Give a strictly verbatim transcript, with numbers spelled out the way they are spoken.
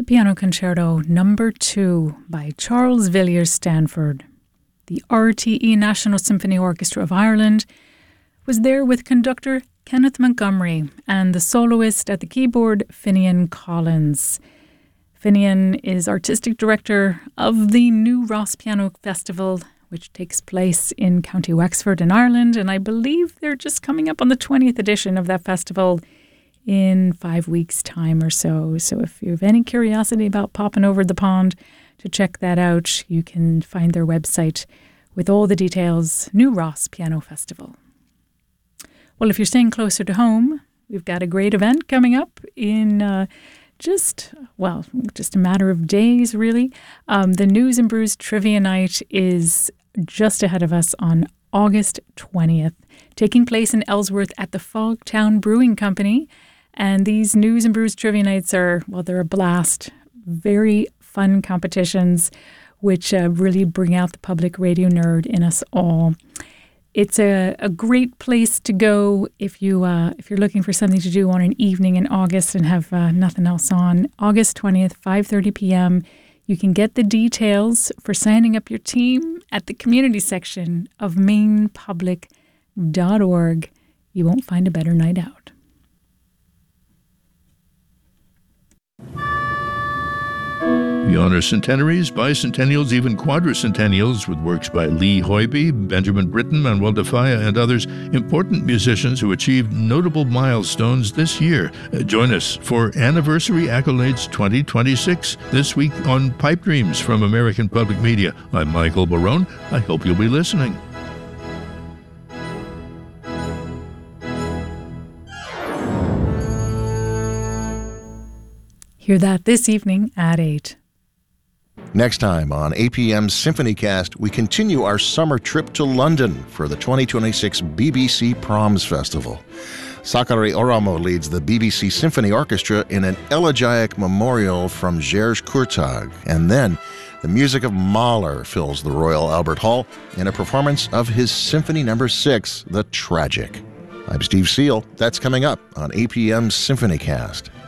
Piano Concerto Number two by Charles Villiers Stanford. The R T E National Symphony Orchestra of Ireland was there with conductor Kenneth Montgomery and the soloist at the keyboard Finian Collins. Finian is artistic director of the New Ross Piano Festival, which takes place in County Wexford in Ireland, and I believe they're just coming up on the twentieth edition of that festival in five weeks' time or so. So if you have any curiosity about popping over the pond to check that out, you can find their website with all the details, New Ross Piano Festival. Well, if you're staying closer to home, we've got a great event coming up in uh, just, well, just a matter of days, really. Um, the News and Brews Trivia Night is just ahead of us on August twentieth, taking place in Ellsworth at the Fogtown Brewing Company. And these News and Brews Trivia Nights are, well, they're a blast. Very fun competitions, which uh, really bring out the public radio nerd in us all. It's a, a great place to go if, you, uh, if you're looking for something to do on an evening in August and have uh, nothing else on. August twentieth, five thirty p.m. You can get the details for signing up your team at the community section of maine public dot org. You won't find a better night out. We honor centenaries, bicentennials, even quadricentennials with works by Lee Hoybe, Benjamin Britten, Manuel de Falla, and others, important musicians who achieved notable milestones this year. Uh, join us for Anniversary Accolades twenty twenty-six this week on Pipe Dreams from American Public Media. I'm Michael Barone. I hope you'll be listening. Hear that this evening at eight. Next time on A P M's SymphonyCast, we continue our summer trip to London for the twenty twenty-six B B C Proms Festival. Sakari Oramo leads the B B C Symphony Orchestra in an elegiac memorial from Georges Courtag, and then the music of Mahler fills the Royal Albert Hall in a performance of his Symphony Number six, The Tragic. I'm Steve Seal. That's coming up on A P M's SymphonyCast.